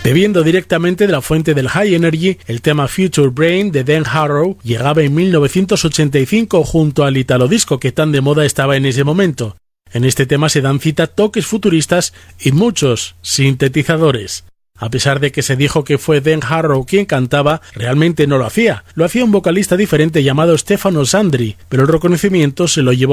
Bebiendo directamente de la fuente del High Energy, el tema Future Brain de Dan Harrow llegaba en 1985 junto al Italo Disco que tan de moda estaba en ese momento. En este tema se dan cita toques futuristas y muchos sintetizadores. A pesar de que se dijo que fue Dan Harrow quien cantaba, realmente no lo hacía. Lo hacía un vocalista diferente llamado Stefano Sandri, pero el reconocimiento se lo llevó